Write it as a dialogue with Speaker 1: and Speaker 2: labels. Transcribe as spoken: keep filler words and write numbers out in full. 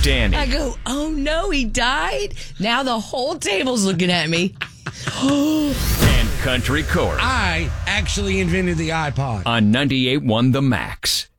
Speaker 1: Danny.
Speaker 2: I go, oh no, he died? Now the whole table's looking at me.
Speaker 1: And Country Corey.
Speaker 3: I actually invented the iPod.
Speaker 1: On ninety-eight point one The Max.